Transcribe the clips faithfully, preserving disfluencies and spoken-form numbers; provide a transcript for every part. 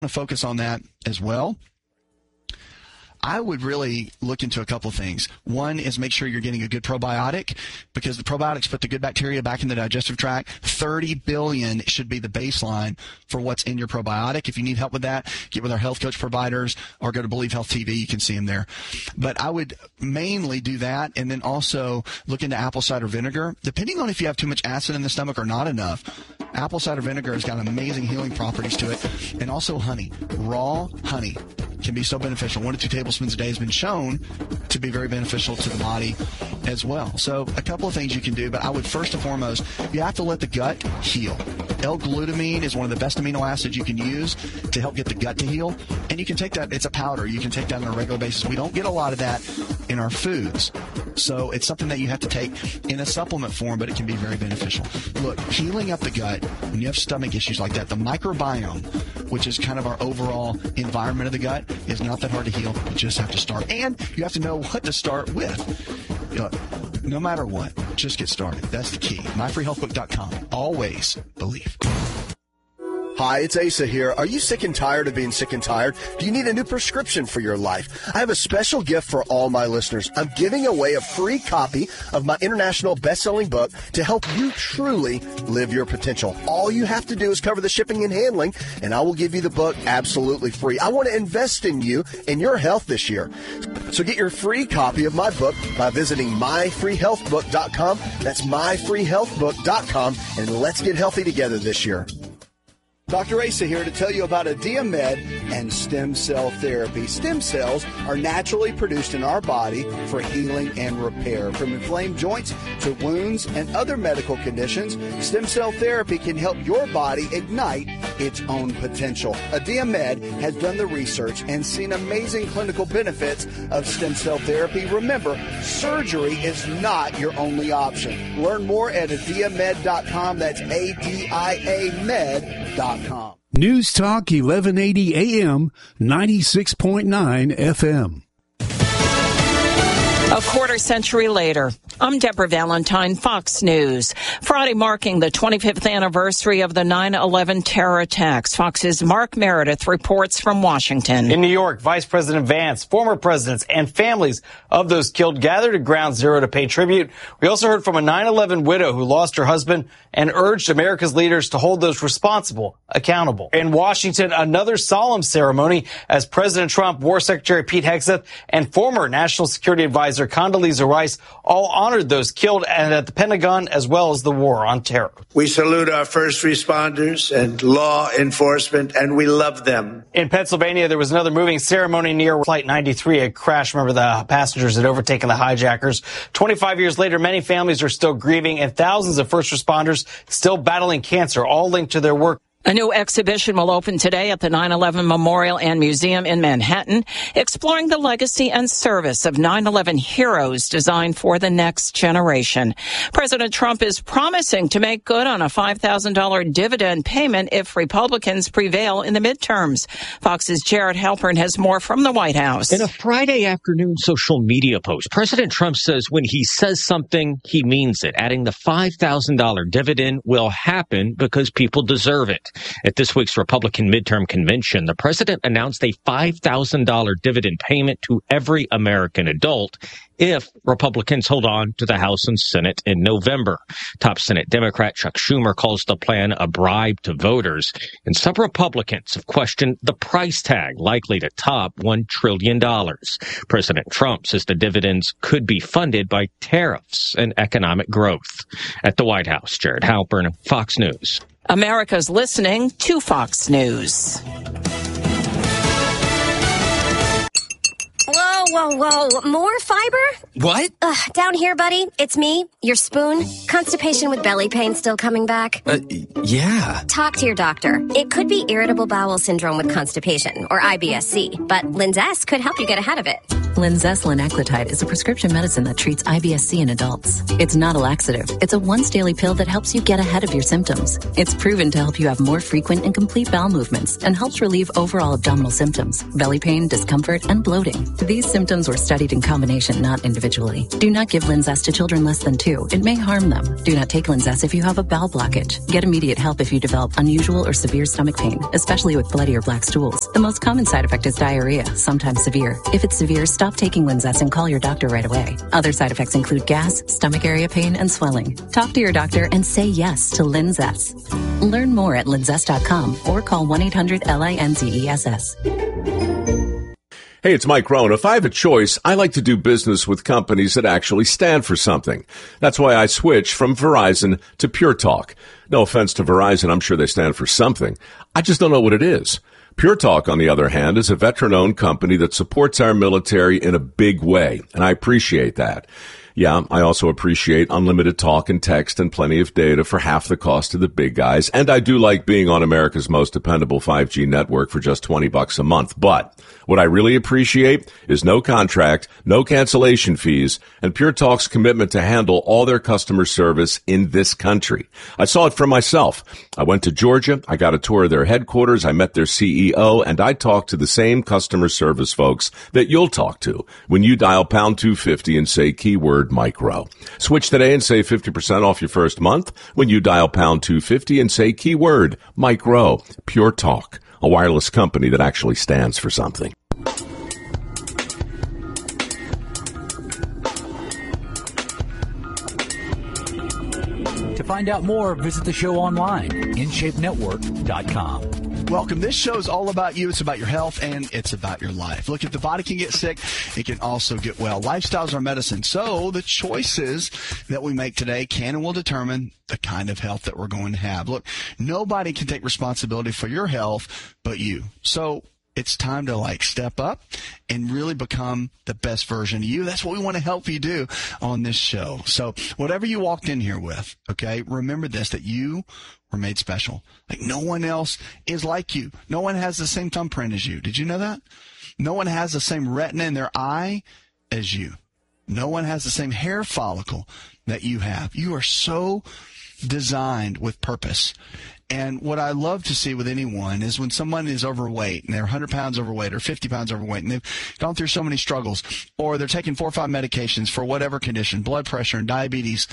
to focus on that as well. I would really look into a couple of things. One is make sure you're getting a good probiotic, because the probiotics put the good bacteria back in the digestive tract. thirty billion should be the baseline for what's in your probiotic. If you need help with that, get with our health coach providers or go to Believe Health T V. You can see them there. But I would mainly do that, and then also look into apple cider vinegar. Depending on if you have too much acid in the stomach or not enough, apple cider vinegar has got amazing healing properties to it. And also honey. Raw honey can be so beneficial. One to two tablespoons a day has been shown to be very beneficial to the body as well. So a couple of things you can do, but I would first and foremost, you have to let the gut heal. L-glutamine is one of the best amino acids you can use to help get the gut to heal. And you can take that, it's a powder. You can take that on a regular basis. We don't get a lot of that in our foods. So it's something that you have to take in a supplement form, but it can be very beneficial. Look, healing up the gut, when you have stomach issues like that, the microbiome, which is kind of our overall environment of the gut, is not that hard to heal. You just have to start. And you have to know what to start with. You know, no matter what, just get started. That's the key. my free health book dot com. Always believe. Hi, it's Asa here. Are you sick and tired of being sick and tired? Do you need a new prescription for your life? I have a special gift for all my listeners. I'm giving away a free copy of my international best-selling book to help you truly live your potential. All you have to do is cover the shipping and handling, and I will give you the book absolutely free. I want to invest in you and your health this year. So get your free copy of my book by visiting my free health book dot com. That's my free health book dot com, and let's get healthy together this year. Doctor Asa here to tell you about Adiamed and stem cell therapy. Stem cells are naturally produced in our body for healing and repair. From inflamed joints to wounds and other medical conditions, stem cell therapy can help your body ignite its own potential. Adiamed has done the research and seen amazing clinical benefits of stem cell therapy. Remember, surgery is not your only option. Learn more at adiamed dot com. That's A D I A med dot com. News Talk eleven eighty A M, ninety-six point nine F M. A quarter century later, I'm Deborah Valentine, Fox News. Friday marking the twenty-fifth anniversary of the nine eleven terror attacks. Fox's Mark Meredith reports from Washington. In New York, Vice President Vance, former presidents, and families of those killed gathered at Ground Zero to pay tribute. We also heard from a nine eleven widow who lost her husband and urged America's leaders to hold those responsible accountable. In Washington, another solemn ceremony as President Trump, War Secretary Pete Hegseth, and former National Security Advisor Condoleezza Rice all honored those killed and at the Pentagon, as well as the war on terror. We salute our first responders and law enforcement, and we love them. In Pennsylvania, there was another moving ceremony near Flight ninety-three. A crash. Remember, the passengers had overtaken the hijackers. twenty-five years later, many families are still grieving, and thousands of first responders still battling cancer, all linked to their work. A new exhibition will open today at the nine eleven Memorial and Museum in Manhattan, exploring the legacy and service of nine eleven heroes designed for the next generation. President Trump is promising to make good on a five thousand dollars dividend payment if Republicans prevail in the midterms. Fox's Jared Halpern has more from the White House. In a Friday afternoon social media post, President Trump says when he says something, he means it, adding the five thousand dollars dividend will happen because people deserve it. At this week's Republican midterm convention, the president announced a five thousand dollars dividend payment to every American adult if Republicans hold on to the House and Senate in November. Top Senate Democrat Chuck Schumer calls the plan a bribe to voters, and some Republicans have questioned the price tag, likely to top one trillion dollars. President Trump says the dividends could be funded by tariffs and economic growth. At the White House, Jared Halpern, Fox News. America's listening to Fox News. Whoa, whoa, whoa. More fiber? What? Ugh, down here, buddy. It's me, your spoon. Constipation with belly pain still coming back? Uh, yeah. Talk to your doctor. It could be irritable bowel syndrome with constipation, or I B S C, but Linzess could help you get ahead of it. Linzess linaclotide is a prescription medicine that treats I B S C in adults. It's not a laxative. It's a once-daily pill that helps you get ahead of your symptoms. It's proven to help you have more frequent and complete bowel movements and helps relieve overall abdominal symptoms, belly pain, discomfort, and bloating. These symptoms were studied in combination, not individually. Do not give Linzess to children less than two. It may harm them. Do not take Linzess if you have a bowel blockage. Get immediate help if you develop unusual or severe stomach pain, especially with bloody or black stools. The most common side effect is diarrhea, sometimes severe. If it's severe, stop taking Linzess and call your doctor right away. Other side effects include gas, stomach area pain, and swelling. Talk to your doctor and say yes to Linzess. Learn more at linzess dot com or call one eight hundred L I N Z E S S. Hey, it's Mike Rohn. If I have a choice, I like to do business with companies that actually stand for something. That's why I switched from Verizon to Pure Talk. No offense to Verizon, I'm sure they stand for something. I just don't know what it is. Pure Talk, on the other hand, is a veteran-owned company that supports our military in a big way, and I appreciate that. Yeah, I also appreciate unlimited talk and text and plenty of data for half the cost of the big guys, and I do like being on America's most dependable five G network for just twenty bucks a month. But what I really appreciate is no contract, no cancellation fees, and Pure Talk's commitment to handle all their customer service in this country. I saw it for myself. I went to Georgia, I got a tour of their headquarters, I met their C E O, and I talked to the same customer service folks that you'll talk to when you dial pound two fifty and say keyword Mike Rowe. Switch today and save fifty percent off your first month when you dial pound two fifty and say keyword Mike Rowe. Pure Talk, a wireless company that actually stands for something. To find out more, visit the show online, in shape network dot com. Welcome. This show is all about you. It's about your health, and it's about your life. Look, if the body can get sick, it can also get well. Lifestyles are medicine. So the choices that we make today can and will determine the kind of health that we're going to have. Look, nobody can take responsibility for your health but you. So it's time to like step up and really become the best version of you. That's what we want to help you do on this show. So whatever you walked in here with, okay, remember this, that you were made special. Like no one else is like you. No one has the same thumbprint as you. Did you know that? No one has the same retina in their eye as you. No one has the same hair follicle that you have. You are so designed with purpose. And what I love to see with anyone is when someone is overweight and they're one hundred pounds overweight or fifty pounds overweight and they've gone through so many struggles, or they're taking four or five medications for whatever condition, blood pressure and diabetes,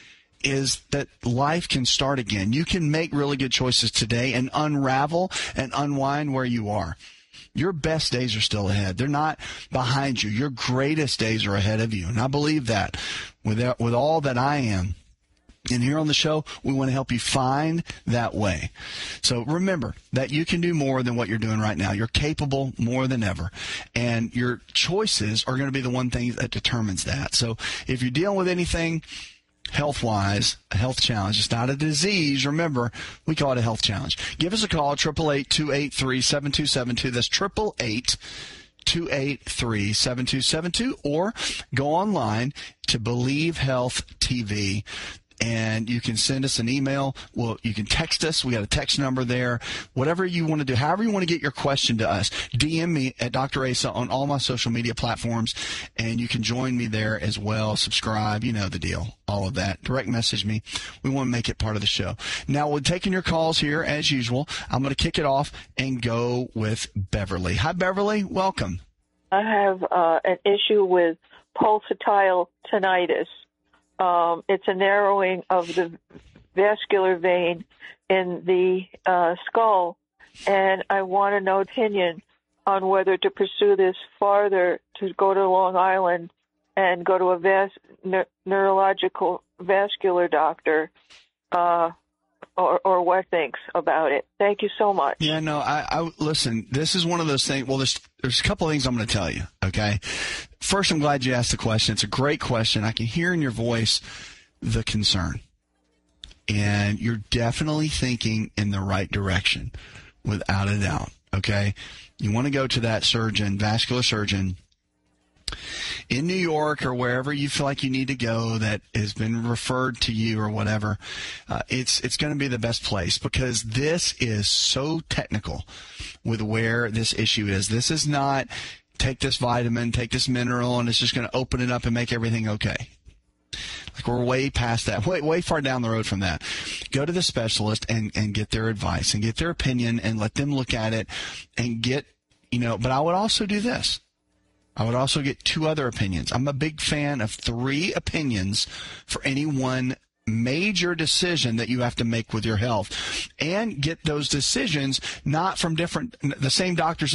is that life can start again. You can make really good choices today and unravel and unwind where you are. Your best days are still ahead. They're not behind you. Your greatest days are ahead of you. And I believe that with, with all that I am. And here on the show, we want to help you find that way. So remember that you can do more than what you're doing right now. You're capable more than ever. And your choices are going to be the one thing that determines that. So if you're dealing with anything health-wise, a health challenge, it's not a disease. Remember, we call it a health challenge. Give us a call, eight eight eight, two eight three, seven two seven two. That's eight eight eight, two eight three, seven two seven two. Or go online to Believe Health T V. And you can send us an email. Well, you can text us. We got a text number there. Whatever you want to do, however you want to get your question to us, D M me at Doctor Asa on all my social media platforms, and you can join me there as well. Subscribe, you know the deal, all of that. Direct message me. We want to make it part of the show. Now, we're taking your calls here as usual. I'm going to kick it off and go with Beverly. Hi, Beverly. Welcome. I have uh, an issue with pulsatile tinnitus. Um, it's a narrowing of the vascular vein in the uh, skull, and I want to know opinion on whether to pursue this farther, to go to Long Island and go to a vas- ne- neurological vascular doctor, uh, or, or what thinks about it. Thank you so much. Yeah, no, I, I listen, this is one of those things. Well, there's, there's a couple of things I'm going to tell you, okay? First, I'm glad you asked the question. It's a great question. I can hear in your voice the concern. And you're definitely thinking in the right direction, without a doubt, okay? You want to go to that surgeon, vascular surgeon, in New York or wherever you feel like you need to go that has been referred to you or whatever. Uh, it's it's going to be the best place, because this is so technical with where this issue is. This is not take this vitamin, take this mineral, and it's just going to open it up and make everything okay. Like we're way past that, way way far down the road from that. Go to the specialist and, and get their advice and get their opinion and let them look at it and get, you know, but I would also do this. I would also get two other opinions. I'm a big fan of three opinions for any one major decision that you have to make with your health, and get those decisions not from different, the same doctors